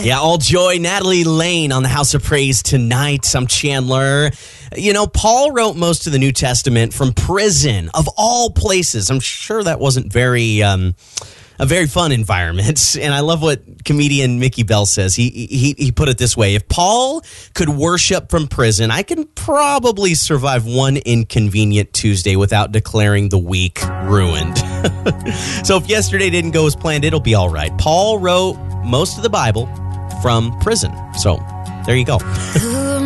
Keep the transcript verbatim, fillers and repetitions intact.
Yeah, all joy. Natalie Lane on the House of Praise tonight. I'm Chandler. You know, Paul wrote most of the New Testament from prison, of all places. I'm sure that wasn't very... Um, a very fun environment. And I love what comedian Mickey Bell says. He, he he put it this way: if Paul could worship from prison, I can probably survive one inconvenient Tuesday without declaring the week ruined. So if yesterday didn't go as planned, it'll be all right. Paul wrote most of the Bible from prison. So there you go.